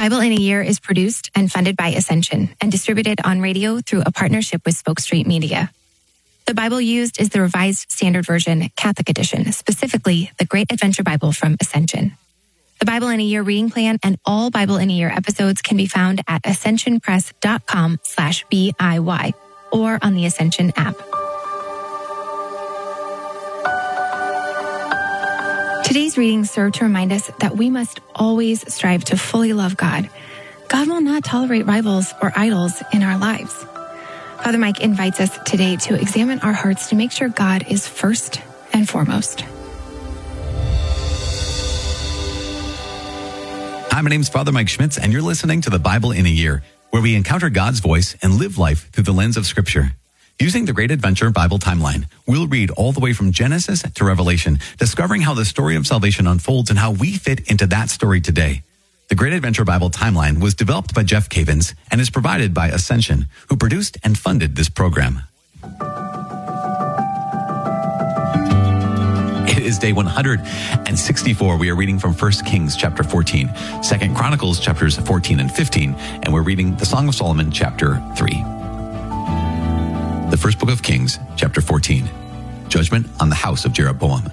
Bible in a Year is produced and funded by Ascension and distributed on radio through a partnership with Spoke Street Media. The Bible used is the Revised Standard Version Catholic Edition, specifically the Great Adventure Bible from Ascension. The Bible in a Year reading plan and all Bible in a Year episodes can be found at ascensionpress.com/BIY or on the Ascension app. Today's readings serve to remind us that we must always strive to fully love God. God will not tolerate rivals or idols in our lives. Father Mike invites us today to examine our hearts to make sure God is first and foremost. Hi, my name's Father Mike Schmitz, and you're listening to the Bible in a Year, where we encounter God's voice and live life through the lens of Scripture. Using the Great Adventure Bible timeline, we'll read all the way from Genesis to Revelation, discovering how the story of salvation unfolds and how we fit into that story today. The Great Adventure Bible timeline was developed by Jeff Cavins and is provided by Ascension, who produced and funded this program. It is day 164. We are reading from 1 Kings chapter 14, 2 Chronicles chapters 14 and 15, and we're reading the Song of Solomon chapter 3. The first book of Kings, chapter 14, Judgment on the house of Jeroboam.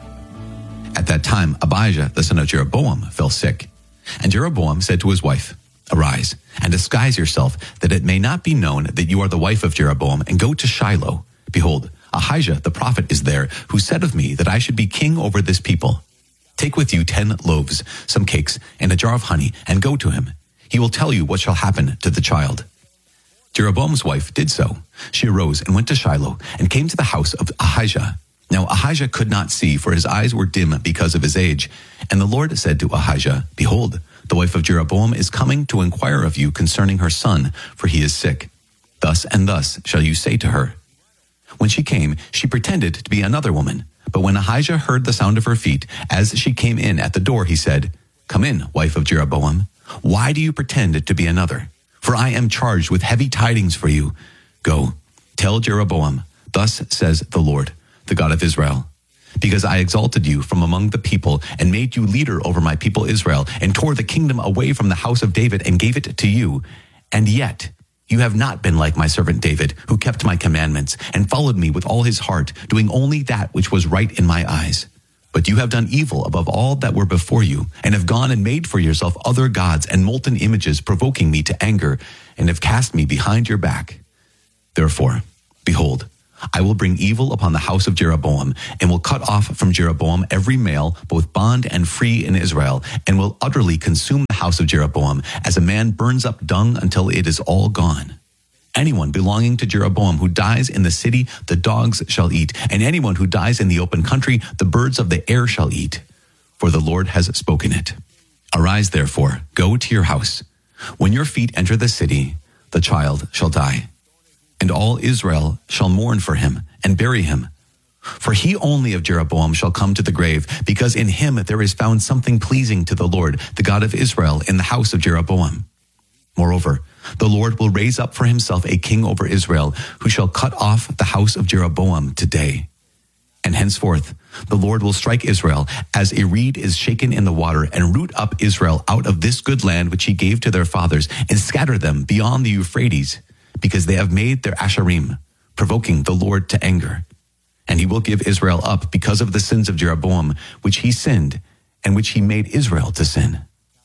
At that time, Abijah, the son of Jeroboam, fell sick. And Jeroboam said to his wife, "Arise, and disguise yourself, that it may not be known that you are the wife of Jeroboam, and go to Shiloh. Behold, Ahijah the prophet is there, who said of me that I should be king over this people. Take with you 10 loaves, some cakes, and a jar of honey, and go to him. He will tell you what shall happen to the child." Jeroboam's wife did so. She arose and went to Shiloh, and came to the house of Ahijah. Now Ahijah could not see, for his eyes were dim because of his age. And the Lord said to Ahijah, "Behold, the wife of Jeroboam is coming to inquire of you concerning her son, for he is sick. Thus and thus shall you say to her." When she came, she pretended to be another woman. But when Ahijah heard the sound of her feet, as she came in at the door, he said, "Come in, wife of Jeroboam. Why do you pretend to be another? For I am charged with heavy tidings for you. Go, tell Jeroboam, thus says the Lord, the God of Israel. Because I exalted you from among the people and made you leader over my people Israel, and tore the kingdom away from the house of David and gave it to you. And yet you have not been like my servant David, who kept my commandments and followed me with all his heart, doing only that which was right in my eyes. But you have done evil above all that were before you, and have gone and made for yourself other gods and molten images, provoking me to anger, and have cast me behind your back. Therefore, behold, I will bring evil upon the house of Jeroboam, and will cut off from Jeroboam every male, both bond and free in Israel, and will utterly consume the house of Jeroboam, as a man burns up dung until it is all gone. Anyone belonging to Jeroboam who dies in the city, the dogs shall eat, and anyone who dies in the open country, the birds of the air shall eat. For the Lord has spoken it. Arise, therefore, go to your house. When your feet enter the city, the child shall die. And all Israel shall mourn for him and bury him. For he only of Jeroboam shall come to the grave, because in him there is found something pleasing to the Lord, the God of Israel, in the house of Jeroboam. Moreover, the Lord will raise up for himself a king over Israel, who shall cut off the house of Jeroboam today. And henceforth, the Lord will strike Israel as a reed is shaken in the water, and root up Israel out of this good land which he gave to their fathers, and scatter them beyond the Euphrates, because they have made their Asherim, provoking the Lord to anger. And he will give Israel up because of the sins of Jeroboam, which he sinned, and which he made Israel to sin.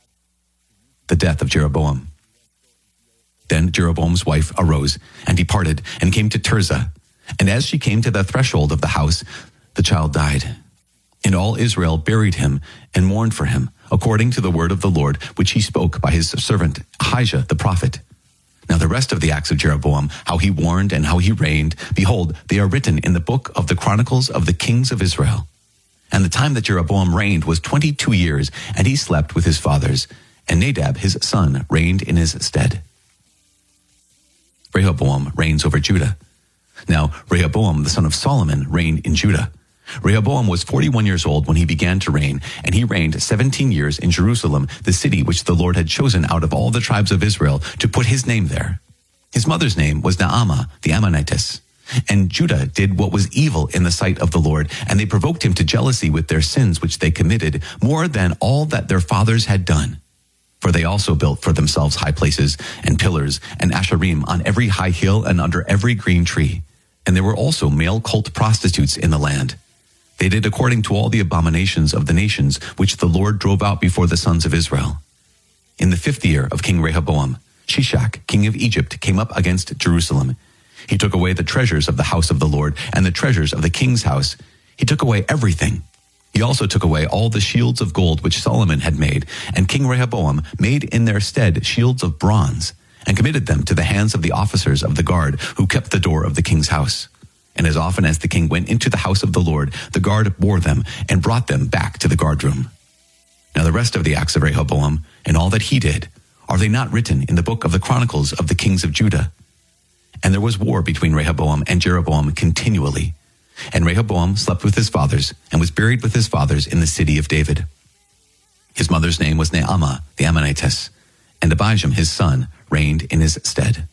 The death of Jeroboam. Then Jeroboam's wife arose and departed and came to Tirzah. And as she came to the threshold of the house, the child died. And all Israel buried him and mourned for him, according to the word of the Lord, which he spoke by his servant Ahijah the prophet. Now the rest of the acts of Jeroboam, how he warned and how he reigned, behold, they are written in the book of the Chronicles of the kings of Israel. And the time that Jeroboam reigned was 22 years, and he slept with his fathers, and Nadab his son reigned in his stead. Rehoboam reigns over Judah. Now Rehoboam the son of Solomon reigned in Judah. Rehoboam was 41 years old when he began to reign, and he reigned 17 years in Jerusalem, the city which the Lord had chosen out of all the tribes of Israel to put his name there. His mother's name was Naamah the Ammonitess. And Judah did what was evil in the sight of the Lord, and they provoked him to jealousy with their sins which they committed, more than all that their fathers had done. For they also built for themselves high places and pillars and asherim on every high hill and under every green tree. And there were also male cult prostitutes in the land. They did according to all the abominations of the nations which the Lord drove out before the sons of Israel. In the 5th year of King Rehoboam, Shishak, king of Egypt, came up against Jerusalem. He took away the treasures of the house of the Lord and the treasures of the king's house. He took away everything. He also took away all the shields of gold which Solomon had made, and King Rehoboam made in their stead shields of bronze, and committed them to the hands of the officers of the guard who kept the door of the king's house. And as often as the king went into the house of the Lord, the guard bore them and brought them back to the guardroom. Now the rest of the acts of Rehoboam and all that he did, are they not written in the book of the Chronicles of the kings of Judah? And there was war between Rehoboam and Jeroboam continually. And Rehoboam slept with his fathers and was buried with his fathers in the city of David. His mother's name was Naamah the Ammonitess, and Abijam his son reigned in his stead.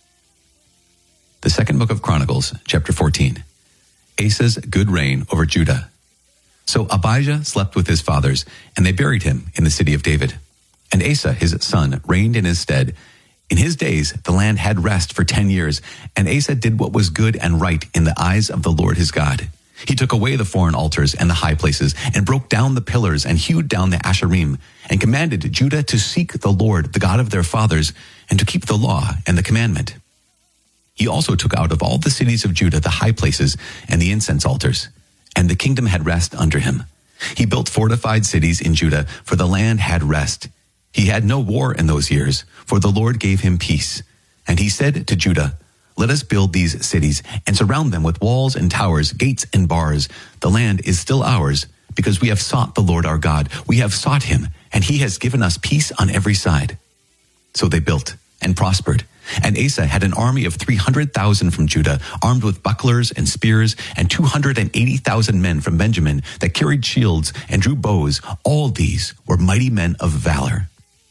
The second book of Chronicles, chapter 14. Asa's good reign over Judah. So Abijah slept with his fathers, and they buried him in the city of David. And Asa his son reigned in his stead. In his days the land had rest for 10 years, and Asa did what was good and right in the eyes of the Lord his God. He took away the foreign altars and the high places, and broke down the pillars, and hewed down the asherim, and commanded Judah to seek the Lord, the God of their fathers, and to keep the law and the commandment. He also took out of all the cities of Judah the high places and the incense altars, and the kingdom had rest under him. He built fortified cities in Judah, for the land had rest. He had no war in those years, for the Lord gave him peace. And he said to Judah, "Let us build these cities and surround them with walls and towers, gates and bars. The land is still ours, because we have sought the Lord our God. We have sought him, and he has given us peace on every side." So they built and prospered. And Asa had an army of 300,000 from Judah, armed with bucklers and spears, and 280,000 men from Benjamin that carried shields and drew bows. All these were mighty men of valor.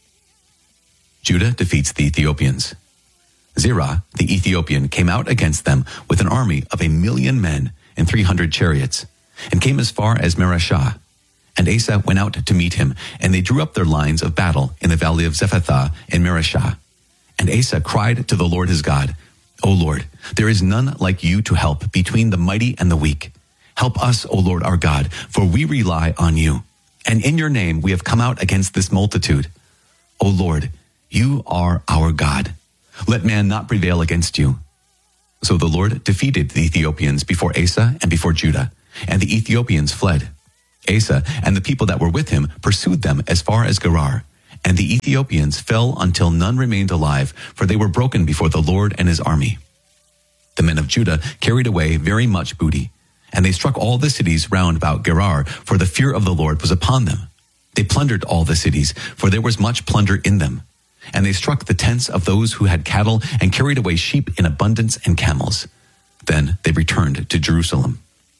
Judah defeats the Ethiopians. Zerah, the Ethiopian, came out against them with an army of 1,000,000 men and 300 chariots, and came as far as Mareshah. And Asa went out to meet him, and they drew up their lines of battle in the valley of Zephathah in Mareshah. And Asa cried to the Lord his God, "O Lord, there is none like you to help between the mighty and the weak. Help us, O Lord our God, for we rely on you. And in your name we have come out against this multitude. O Lord, you are our God. Let man not prevail against you." So the Lord defeated the Ethiopians before Asa and before Judah, and the Ethiopians fled. Asa and the people that were with him pursued them as far as Gerar. And the Ethiopians fell until none remained alive, for they were broken before the Lord and his army. The men of Judah carried away very much booty, and they struck all the cities round about Gerar, for the fear of the Lord was upon them. They plundered all the cities, for there was much plunder in them. And they struck the tents of those who had cattle, and carried away sheep in abundance and camels. Then they returned to Jerusalem.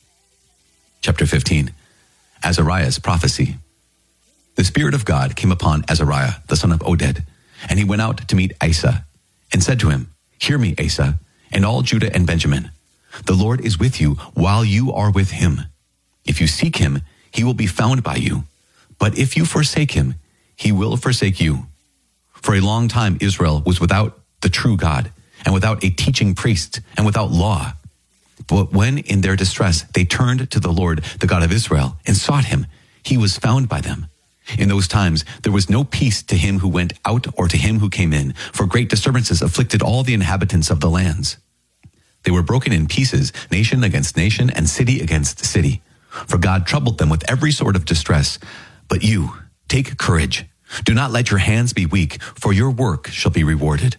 Chapter 15. Azariah's prophecy. The Spirit of God came upon Azariah, the son of Oded, and he went out to meet Asa, and said to him, "Hear me, Asa, and all Judah and Benjamin. The Lord is with you while you are with him. If you seek him, he will be found by you. But if you forsake him, he will forsake you. For a long time Israel was without the true God, and without a teaching priest, and without law. But when in their distress they turned to the Lord, the God of Israel, and sought him, he was found by them. In those times there was no peace to him who went out or to him who came in, for great disturbances afflicted all the inhabitants of the lands. They were broken in pieces, nation against nation, and city against city. For God troubled them with every sort of distress. But you, take courage. Do not let your hands be weak, for your work shall be rewarded."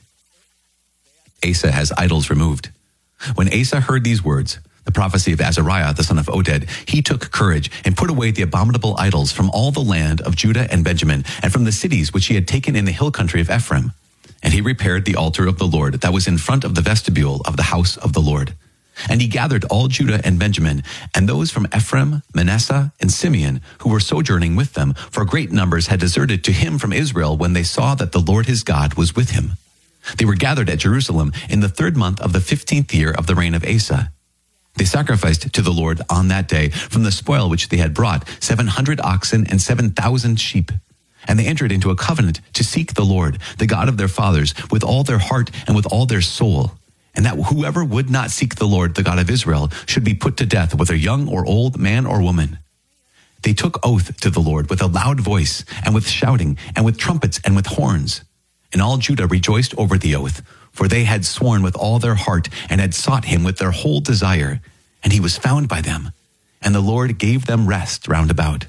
Asa has idols removed. When Asa heard these words, the prophecy of Azariah, the son of Oded, he took courage and put away the abominable idols from all the land of Judah and Benjamin, and from the cities which he had taken in the hill country of Ephraim. And he repaired the altar of the Lord that was in front of the vestibule of the house of the Lord. And he gathered all Judah and Benjamin, and those from Ephraim, Manasseh, and Simeon, who were sojourning with them, for great numbers had deserted to him from Israel when they saw that the Lord his God was with him. They were gathered at Jerusalem in the 3rd month of the 15th year of the reign of Asa. They sacrificed to the Lord on that day from the spoil which they had brought 700 oxen and 7,000 sheep. And they entered into a covenant to seek the Lord, the God of their fathers, with all their heart and with all their soul. And that whoever would not seek the Lord, the God of Israel, should be put to death, whether young or old, man or woman. They took oath to the Lord with a loud voice, and with shouting, and with trumpets, and with horns. And all Judah rejoiced over the oath, for they had sworn with all their heart, and had sought him with their whole desire. And he was found by them, and the Lord gave them rest round about.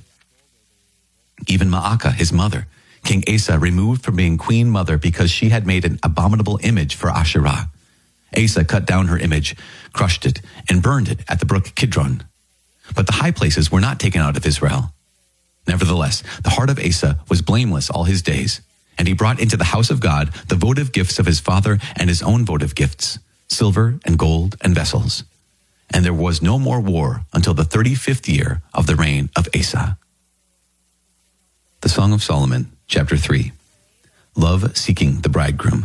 Even Maacah, his mother, King Asa removed from being queen mother because she had made an abominable image for Asherah. Asa cut down her image, crushed it, and burned it at the brook Kidron. But the high places were not taken out of Israel. Nevertheless, the heart of Asa was blameless all his days, and he brought into the house of God the votive gifts of his father and his own votive gifts, silver and gold and vessels. And there was no more war until the 35th year of the reign of Asa. The Song of Solomon, chapter 3. Love seeking the bridegroom.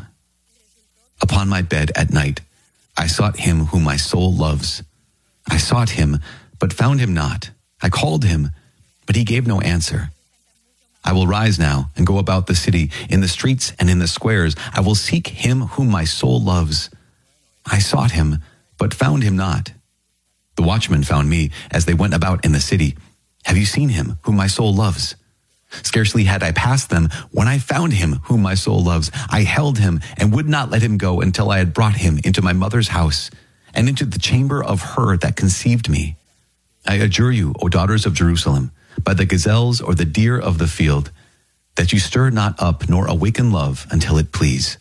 Upon my bed at night, I sought him whom my soul loves. I sought him, but found him not. I called him, but he gave no answer. I will rise now and go about the city, in the streets and in the squares. I will seek him whom my soul loves. I sought him, but found him not. The watchmen found me as they went about in the city. Have you seen him whom my soul loves? Scarcely had I passed them when I found him whom my soul loves. I held him and would not let him go until I had brought him into my mother's house and into the chamber of her that conceived me. I adjure you, O daughters of Jerusalem, by the gazelles or the deer of the field, that you stir not up nor awaken love until it please.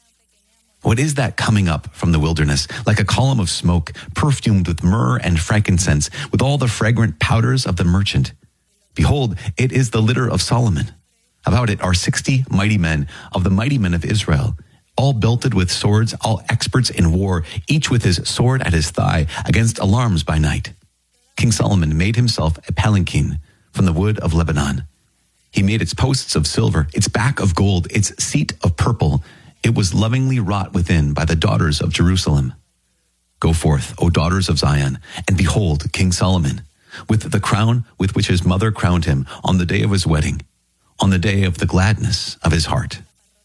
What is that coming up from the wilderness, like a column of smoke, perfumed with myrrh and frankincense, with all the fragrant powders of the merchant? Behold, it is the litter of Solomon. About it are 60 mighty men of the mighty men of Israel, all belted with swords, all experts in war, each with his sword at his thigh, against alarms by night. King Solomon made himself a palanquin from the wood of Lebanon. He made its posts of silver, its back of gold, its seat of purple. It was lovingly wrought within by the daughters of Jerusalem. Go forth, O daughters of Zion, and behold King Solomon, with the crown with which his mother crowned him on the day of his wedding, on the day of the gladness of his heart.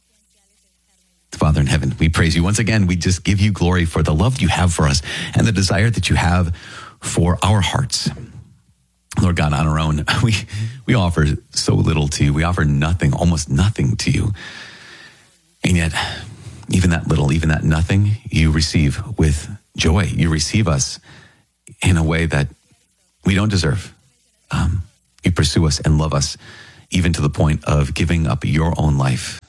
Father in heaven, we praise you. Once again, we just give you glory for the love you have for us and the desire that you have for our hearts. Lord God, on our own, we offer so little to you. We offer nothing, almost nothing to you. And yet, even that little, even that nothing, you receive with joy. You receive us in a way that we don't deserve. You pursue us and love us, even to the point of giving up your own life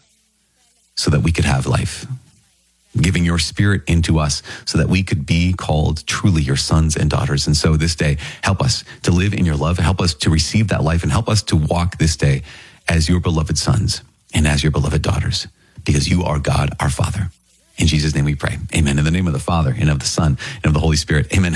so that we could have life. Giving your spirit into us so that we could be called truly your sons and daughters. And so this day, help us to live in your love, help us to receive that life, and help us to walk this day as your beloved sons and as your beloved daughters, because you are God, our Father. In Jesus' name we pray. Amen. In the name of the Father and of the Son and of the Holy Spirit. Amen.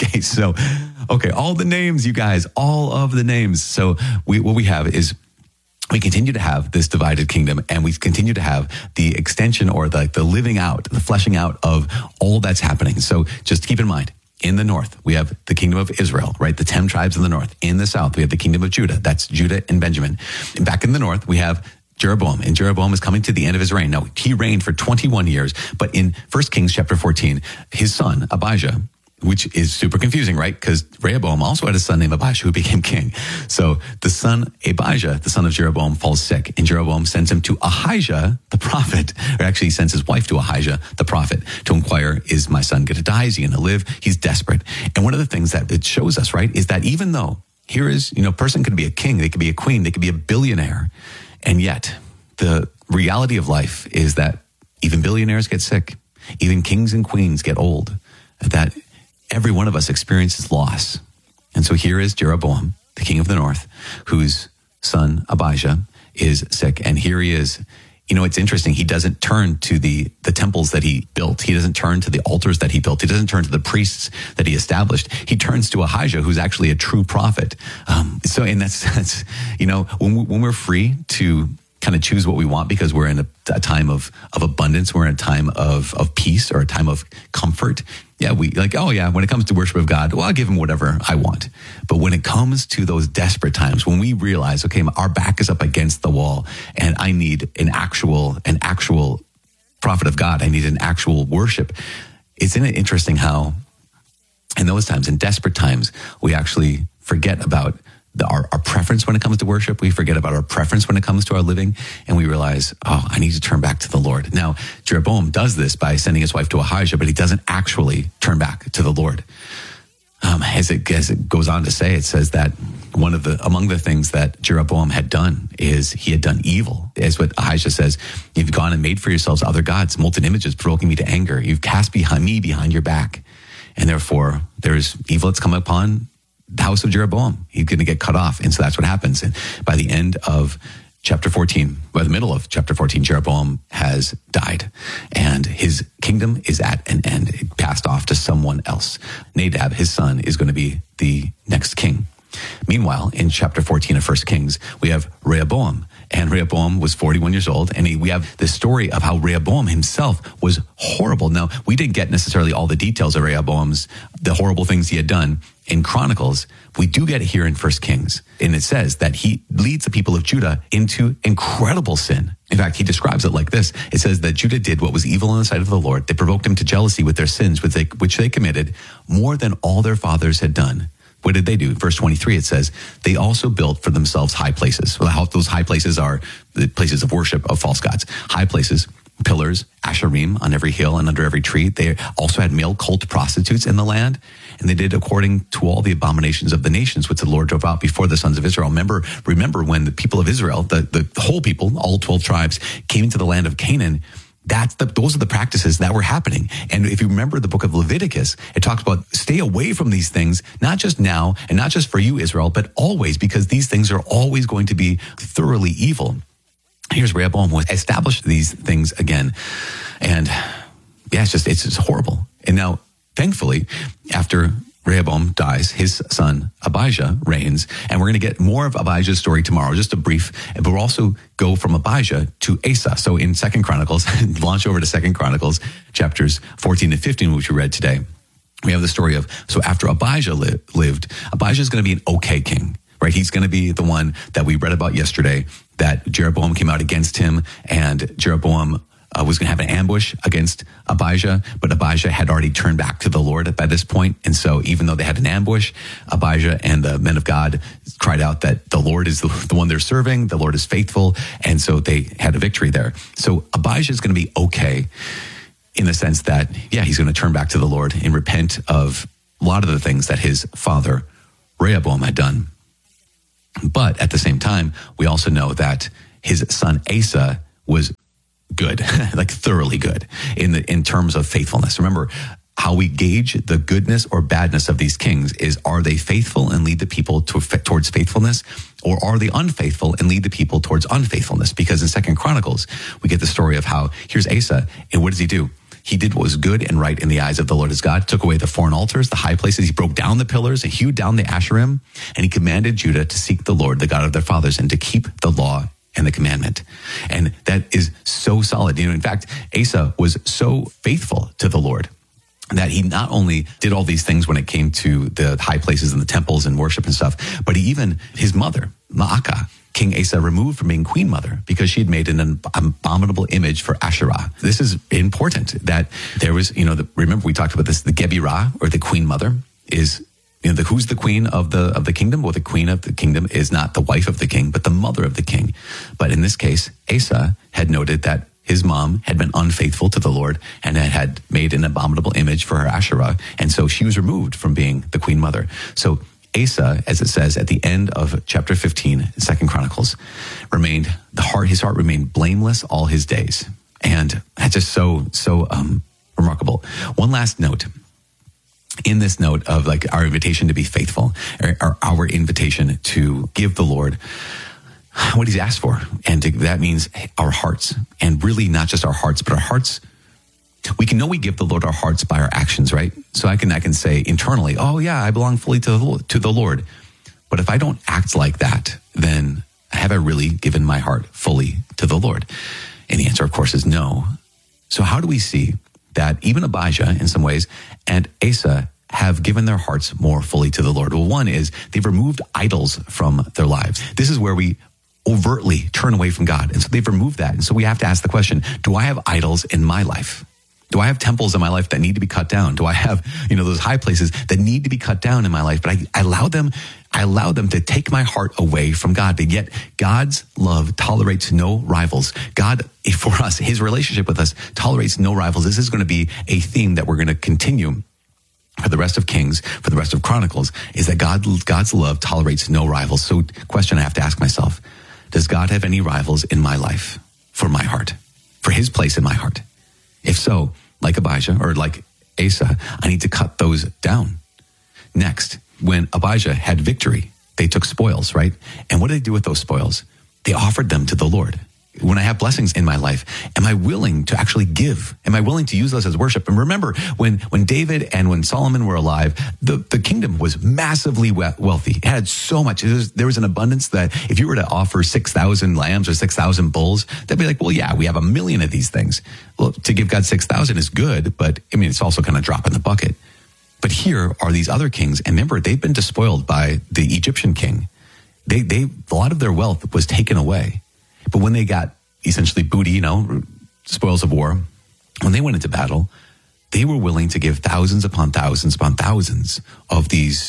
Okay, all the names, you guys, all of the names. So what we have is we continue to have this divided kingdom, and we continue to have the extension or the living out, the fleshing out of all that's happening. So just keep in mind, in the north, we have the kingdom of Israel, right? The 10 tribes in the north. In the south, we have the kingdom of Judah. That's Judah and Benjamin. And back in the north, we have Jeroboam, and Jeroboam is coming to the end of his reign. Now, he reigned for 21 years, but in 1 Kings chapter 14, his son, Abijah, which is super confusing, right? Because Rehoboam also had a son named Abijah who became king. So the son, Abijah, the son of Jeroboam, falls sick, and Jeroboam sends him to Ahijah, the prophet, or actually he sends his wife to Ahijah, the prophet, to inquire, is my son going to die? Is he going to live? He's desperate. And one of the things that it shows us, right, is that even though here is, a person could be a king, they could be a queen, they could be a billionaire, and yet the reality of life is that even billionaires get sick, even kings and queens get old, that every one of us experiences loss. And so here is Jeroboam, the king of the north, whose son Abijah is sick. And here he is. It's interesting. He doesn't turn to the temples that he built. He doesn't turn to the altars that he built. He doesn't turn to the priests that he established. He turns to Ahijah, who's actually a true prophet. So in that sense, when we're free to kind of choose what we want because we're in a time of abundance. We're in a time of peace or a time of comfort. Yeah, we like, oh yeah, when it comes to worship of God, well, I'll give him whatever I want. But when it comes to those desperate times, when we realize, okay, our back is up against the wall and I need an actual prophet of God, I need an actual worship. Isn't it interesting how in those times, in desperate times, we actually forget about our preference when it comes to worship. We forget about our preference when it comes to our living, and we realize, oh, I need to turn back to the Lord. Now, Jeroboam does this by sending his wife to Ahijah, but he doesn't actually turn back to the Lord. As it goes on to say, it says that among the things that Jeroboam had done is he had done evil. As what Ahijah says, you've gone and made for yourselves other gods, molten images, provoking me to anger. You've cast behind your back. And therefore, there's evil that's come upon the house of Jeroboam. He's going to get cut off. And so that's what happens. And by the end of chapter 14, by the middle of chapter 14, Jeroboam has died and his kingdom is at an end. It passed off to someone else. Nadab, his son, is going to be the next king. Meanwhile, in chapter 14 of 1 Kings, we have Rehoboam. And Rehoboam was 41 years old. And we have the story of how Rehoboam himself was horrible. Now, we didn't get necessarily all the details of the horrible things he had done in Chronicles. We do get it here in 1 Kings. And it says that he leads the people of Judah into incredible sin. In fact, he describes it like this. It says that Judah did what was evil in the sight of the Lord. They provoked him to jealousy with their sins, which they committed more than all their fathers had done. What did they do? Verse 23, it says, they also built for themselves high places. Well, those high places are the places of worship of false gods. High places, pillars, asherim on every hill and under every tree. They also had male cult prostitutes in the land. And they did according to all the abominations of the nations, which the Lord drove out before the sons of Israel. Remember when the people of Israel, the whole people, all 12 tribes, came into the land of Canaan. Those are the practices that were happening. And if you remember the book of Leviticus, it talks about stay away from these things, not just now and not just for you, Israel, but always, because these things are always going to be thoroughly evil. Here's Rehoboam who established these things again. And yeah, it's just horrible. And now, thankfully, after Rehoboam dies, his son Abijah reigns, and we're going to get more of Abijah's story tomorrow, just a brief, but we'll also go from Abijah to Asa. So in 2 Chronicles, launch over to 2 Chronicles, chapters 14 and 15, which we read today. We have the story of, so after Abijah lived, Abijah is going to be an okay king, right? He's going to be the one that we read about yesterday, that Jeroboam came out against him, and Jeroboam was going to have an ambush against Abijah, but Abijah had already turned back to the Lord by this point. And so even though they had an ambush, Abijah and the men of God cried out that the Lord is the one they're serving, the Lord is faithful, and so they had a victory there. So Abijah is going to be okay in the sense that, yeah, he's going to turn back to the Lord and repent of a lot of the things that his father Rehoboam had done. But at the same time, we also know that his son Asa was good, like thoroughly good in terms of faithfulness. Remember, how we gauge the goodness or badness of these kings is, are they faithful and lead the people towards faithfulness, or are they unfaithful and lead the people towards unfaithfulness? Because in 2 Chronicles, we get the story of how, here's Asa, and what does he do? He did what was good and right in the eyes of the Lord his God, took away the foreign altars, the high places. He broke down the pillars and hewed down the asherim, and he commanded Judah to seek the Lord, the God of their fathers, and to keep the law and the commandment. And that is so solid. In fact, Asa was so faithful to the Lord that he not only did all these things when it came to the high places and the temples and worship and stuff, but his mother, Maacah, King Asa removed from being queen mother because she had made an abominable image for Asherah. This is important that there was, remember we talked about this, the Gebirah, or the queen mother, is who's the queen of the kingdom? Well, the queen of the kingdom is not the wife of the king, but the mother of the king. But in this case, Asa had noted that his mom had been unfaithful to the Lord and had made an abominable image for her Asherah. And so she was removed from being the queen mother. So Asa, as it says at the end of chapter 15, 2 Chronicles, his heart remained blameless all his days. And that's just so remarkable. One last note. In this note of our invitation to be faithful, or our invitation to give the Lord what he's asked for. And that means our hearts, and really not just our hearts, but our hearts. We can know we give the Lord our hearts by our actions, right? So I can say internally, oh yeah, I belong fully to the Lord. But if I don't act like that, then Have I really given my heart fully to the Lord? And the answer, of course, is no. So how do we see that even Abijah, in some ways, and Asa have given their hearts more fully to the Lord? Well, one is they've removed idols from their lives. This is where we overtly turn away from God. And so they've removed that. And so we have to ask the question, do I have idols in my life? Do I have temples in my life that need to be cut down? Do I have, those high places that need to be cut down in my life? But I allow them to take my heart away from God. But yet God's love tolerates no rivals. God, for us, his relationship with us tolerates no rivals. This is going to be a theme that we're going to continue for the rest of Kings, for the rest of Chronicles, is that God's love tolerates no rivals. So question I have to ask myself, does God have any rivals in my life for my heart, for his place in my heart? If so, like Abijah or like Asa, I need to cut those down. Next, when Abijah had victory, they took spoils, right? And what did they do with those spoils? They offered them to the Lord. When I have blessings in my life, am I willing to actually give? Am I willing to use those as worship? And remember, when David and when Solomon were alive, the kingdom was massively wealthy. It had so much. There was an abundance that if you were to offer 6,000 lambs or 6,000 bulls, they'd be like, well, yeah, we have 1 million of these things. Well, to give God 6,000 is good, but it's also kind of a drop in the bucket. But here are these other kings. And remember, they've been despoiled by the Egyptian king. A lot of their wealth was taken away. But when they got essentially booty, spoils of war, when they went into battle, they were willing to give thousands upon thousands upon thousands of this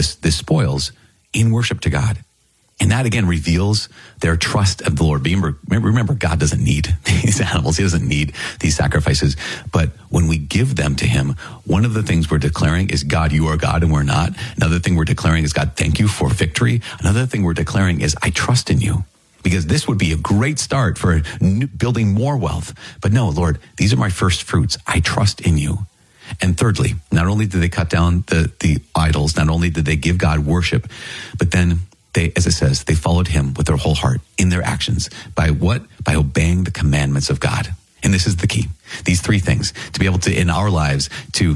spoils in worship to God. And that again reveals their trust of the Lord. Remember, God doesn't need these animals. He doesn't need these sacrifices. But when we give them to him, one of the things we're declaring is, God, you are God and we're not. Another thing we're declaring is, God, thank you for victory. Another thing we're declaring is, I trust in you. Because this would be a great start for building more wealth. But no, Lord, these are my first fruits. I trust in you. And thirdly, not only did they cut down the idols, not only did they give God worship, but then they, as it says, they followed him with their whole heart in their actions. By what? By obeying the commandments of God. And this is the key. These three things, to be able to, in our lives,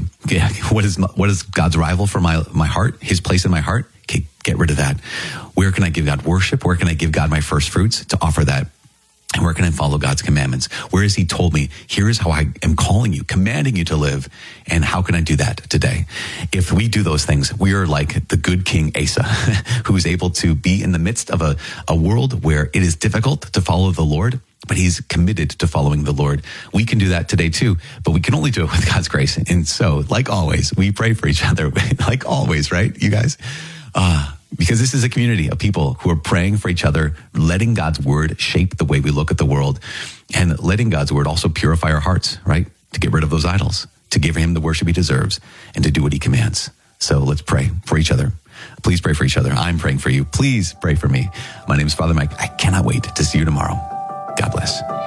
what is God's rival for my heart, his place in my heart? Okay, get rid of that. Where can I give God worship? Where can I give God my first fruits to offer that? And where can I follow God's commandments? Where has he told me, here is how I am calling you, commanding you to live. And how can I do that today? If we do those things, we are like the good King Asa, who is able to be in the midst of a world where it is difficult to follow the Lord, but he's committed to following the Lord. We can do that today too, but we can only do it with God's grace. And so, like always, we pray for each other, like always, right, you guys? Because this is a community of people who are praying for each other, letting God's word shape the way we look at the world, and letting God's word also purify our hearts, right? To get rid of those idols, to give him the worship he deserves, and to do what he commands. So let's pray for each other. Please pray for each other. I'm praying for you. Please pray for me. My name is Father Mike. I cannot wait to see you tomorrow. God bless.